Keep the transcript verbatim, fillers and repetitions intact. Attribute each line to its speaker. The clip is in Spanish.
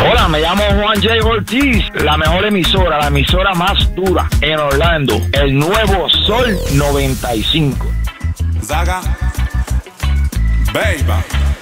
Speaker 1: Hola, me llamo Juan J. Ortiz, la mejor emisora, la emisora más dura en Orlando, el nuevo Sol noventa y cinco.
Speaker 2: Zaga, baby.